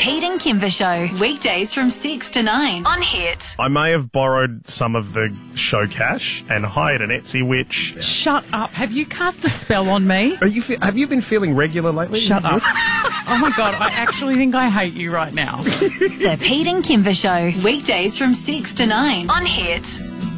Pete and Kimber Show, weekdays from 6 to 9 on Hit. I may have borrowed some of the show cash and hired an Etsy witch. Shut up. Have you cast a spell on me? Have you been feeling regular lately? Shut up. Oh, my God. I actually think I hate you right now. The Pete and Kimber Show, weekdays from 6 to 9 on Hit.